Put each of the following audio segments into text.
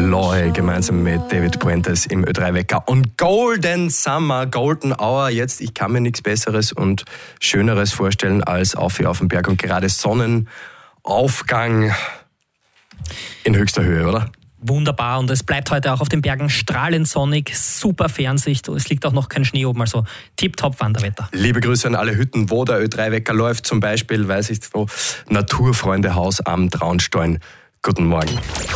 Loy gemeinsam mit David Puentes im Ö3-Wecker. Und Golden Summer, Golden Hour, jetzt, ich kann mir nichts Besseres und Schöneres vorstellen als auf den Berg und gerade Sonnenaufgang in höchster Höhe, oder? Wunderbar, und es bleibt heute auch auf den Bergen strahlend sonnig, super Fernsicht, es liegt auch noch kein Schnee oben, also tipptopp Wanderwetter. Liebe Grüße an alle Hütten, wo der Ö3-Wecker läuft, zum Beispiel, weiß ich wo, Naturfreundehaus am Traunstein. Guten Morgen.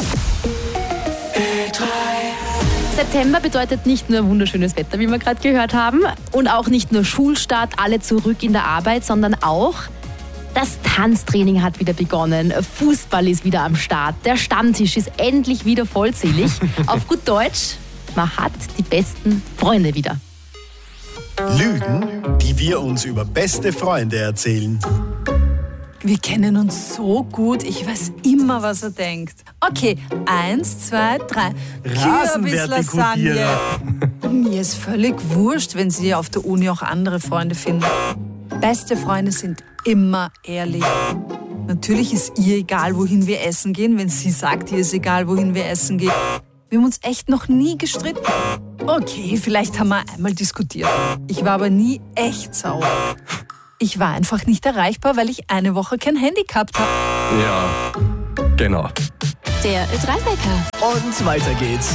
September bedeutet nicht nur wunderschönes Wetter, wie wir gerade gehört haben, und auch nicht nur Schulstart, alle zurück in der Arbeit, sondern auch das Tanztraining hat wieder begonnen, Fußball ist wieder am Start, der Stammtisch ist endlich wieder vollzählig. Auf gut Deutsch, man hat die besten Freunde wieder. Lügen, die wir uns über beste Freunde erzählen. Wir kennen uns so gut, ich weiß immer, was er denkt. Okay, 1, 2, 3. Rasenvertikutierer. Mir ist völlig wurscht, wenn Sie auf der Uni auch andere Freunde finden. Beste Freunde sind immer ehrlich. Natürlich ist ihr egal, wohin wir essen gehen, wenn sie sagt, ihr ist egal, wohin wir essen gehen. Wir haben uns echt noch nie gestritten. Okay, vielleicht haben wir einmal diskutiert. Ich war aber nie echt sauer. Ich war einfach nicht erreichbar, weil ich eine Woche kein Handy gehabt habe. Ja, genau. Der Ö3-Wecker. Und weiter geht's.